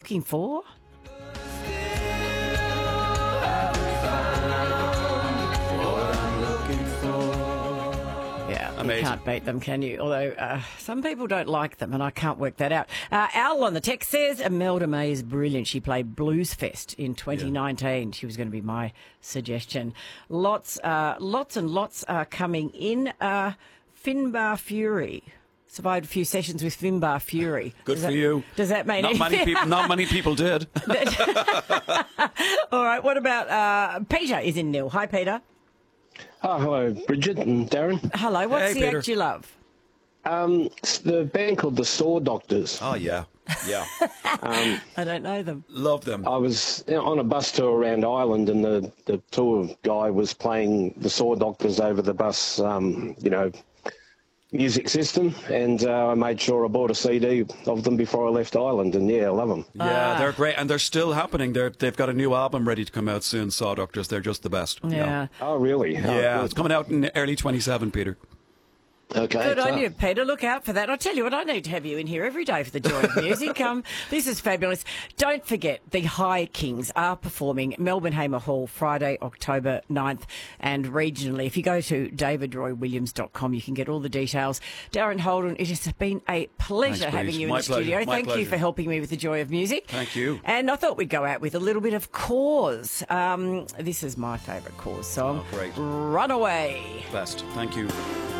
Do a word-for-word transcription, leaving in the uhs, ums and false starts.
looking for? Yeah, Amazing. you can't beat them, can you? Although uh, some people don't like them, and I can't work that out. Uh, Al on the text says, Imelda May is brilliant. She played Blues Fest in twenty nineteen. Yeah. She was going to be my suggestion. Lots, uh, lots and lots are coming in. Uh, Finbar Fury. Survived a few sessions with Finbar Fury. Good does for that, you. Does that mean not anything? many people? Not many people did. All right. What about uh, Peter? Is in Nil. Hi, Peter. Oh, hello, Bridget and Darren. Hello. What's Hey, the Peter. act you love? Um, it's the band called the Saw Doctors. Oh yeah, yeah. Um, I don't know them. Love them. I was on a bus tour around Ireland, and the, the tour guy was playing the Saw Doctors over the bus, um, you know, music system, and uh, I made sure I bought a C D of them before I left Ireland, and yeah, I love them. Yeah, Ah. they're great, and they're still happening. They're, they've got a new album ready to come out soon, Saw Doctors. They're just the best. Yeah. Oh, really? Oh, Yeah, good. it's coming out in early twenty-seven, Peter. Okay. Good on tough. you, Peter. Look out for that. I tell you what, I need to have you in here every day for the joy of music. Um, this is fabulous. Don't forget, the High Kings are performing Melbourne Hamer Hall Friday, October ninth, and regionally. If you go to david roy williams dot com, you can get all the details. Darren Holden, it has been a pleasure Thanks, having Breeze. you in My the pleasure. studio. My Thank you pleasure. for helping me with the joy of music. Thank you. And I thought we'd go out with a little bit of Cause. Um, this is my favourite Cause song. Oh, great. Runaway. Best. Thank you.